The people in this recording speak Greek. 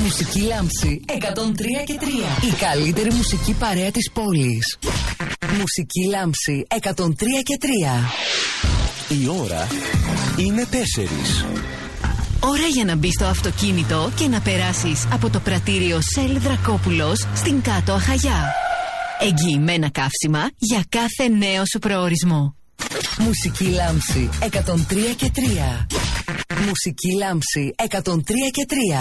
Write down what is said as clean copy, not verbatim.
Μουσική Λάμψη 103 και 3. Η καλύτερη μουσική παρέα της πόλης. Μουσική Λάμψη 103 και 3. Η ώρα είναι 4. Ώρα για να μπεις στο αυτοκίνητο και να περάσεις από το πρατήριο Σέλ Δρακόπουλος στην Κάτω Αχαγιά. Εγγυημένα καύσιμα για κάθε νέο σου προορισμό. Μουσική Λάμψη 103 και 3. Μουσική Λάμψη 103 και 3.